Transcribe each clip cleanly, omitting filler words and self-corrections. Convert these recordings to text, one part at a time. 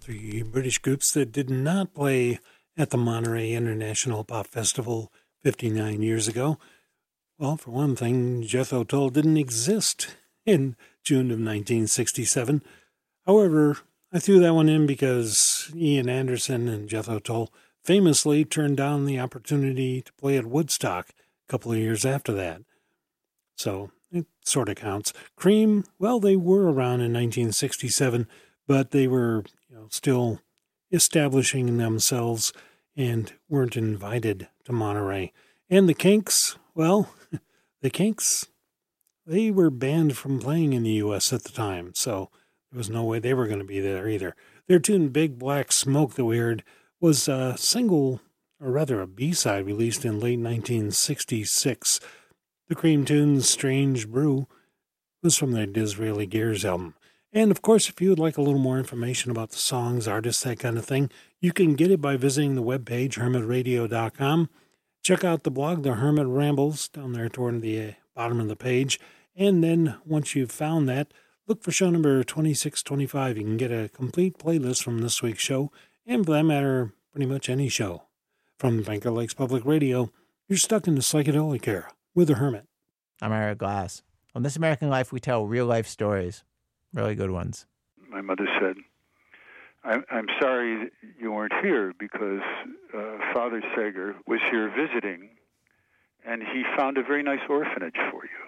Three British groups that did not play at the Monterey International Pop Festival 59 years ago. Well, for one thing, Jethro Tull didn't exist in June of 1967. However, I threw that one in because Ian Anderson and Jethro Tull famously turned down the opportunity to play at Woodstock a couple of years after that. So it sort of counts. Cream, well, they were around in 1967, but they were still establishing themselves and weren't invited to Monterey. And the Kinks, well, the Kinks, they were banned from playing in the U.S. at the time, so there was no way they were going to be there either. Their tune Big Black Smoke that we heard was a single, or rather a B-side, released in late 1966. The Cream tune's Strange Brew was from their Disraeli Gears album. And, of course, if you would like a little more information about the songs, artists, that kind of thing, you can get it by visiting the webpage, hermitradio.com. Check out the blog, The Hermit Rambles, down there toward the bottom of the page. And then, once you've found that, look for show number 2625. You can get a complete playlist from this week's show, and for that matter, pretty much any show. From Banker Lakes Public Radio, you're stuck in the psychedelic era with The Hermit. I'm Eric Glass. On This American Life, we tell real-life stories. Really good ones. My mother said, I'm sorry you weren't here because Father Sager was here visiting, and he found a very nice orphanage for you.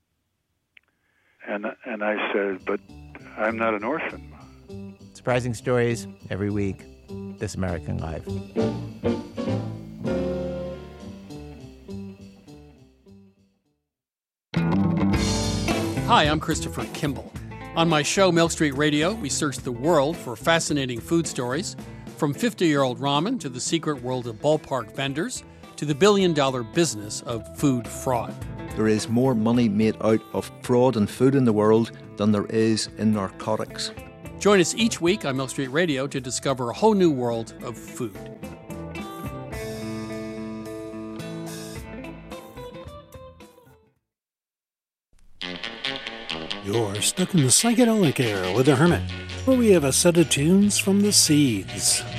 And I said, but I'm not an orphan. Surprising stories every week. This American Life. Hi, I'm Christopher Kimball. On my show, Milk Street Radio, we search the world for fascinating food stories, from 50-year-old ramen to the secret world of ballpark vendors to the billion-dollar business of food fraud. There is more money made out of fraud and food in the world than there is in narcotics. Join us each week on Milk Street Radio to discover a whole new world of food. You're stuck in the psychedelic era with The Hermit, where we have a set of tunes from the Seeds.